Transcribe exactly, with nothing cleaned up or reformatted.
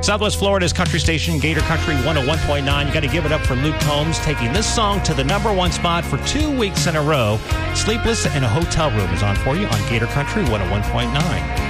Southwest Florida's country station, Gator Country one oh one point nine. You got to give it up for Luke Combs, taking this song to the number one spot for two weeks in a row. Sleepless in a Hotel Room is on for you on Gator Country one oh one point nine.